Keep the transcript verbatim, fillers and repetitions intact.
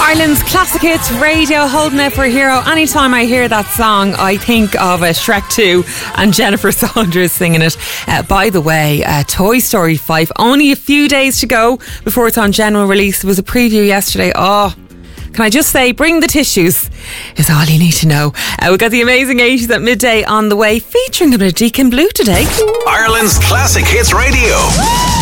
Ireland's Classic Hits Radio, holding out for a hero. Anytime I hear that song, I think of uh, Shrek two and Jennifer Saunders singing it. Uh, by the way, uh, Toy Story five, only a few days to go before it's on general release. There was a preview yesterday. Oh, can I just say, bring the tissues is all you need to know. Uh, we've got the amazing eighties at midday on the way, featuring a bit of Deacon Blue today. Ireland's Classic Hits Radio.